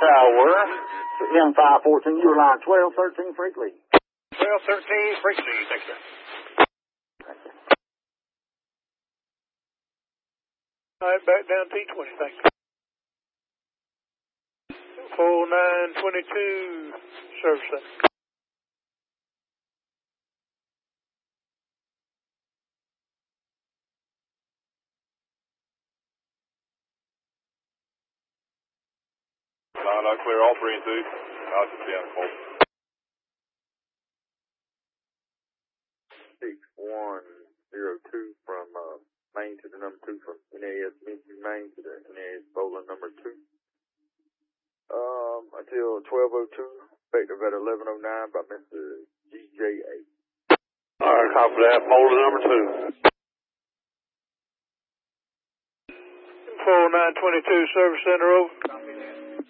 Tower to M514, you were line 1213 Freakley. 1213 Freakley, thank you. All right, back down T20, thank you. 4922 Service Center. Line out clear, all 3 and 2. Out to 10, full. 6102 from Main to the number 2 from NAS Main to the NAS Bowling number 2. Until 1202, effective at 1109 by Mr. GJ8. All right, copy that. Bowling number 2. 4922 Service Center, over.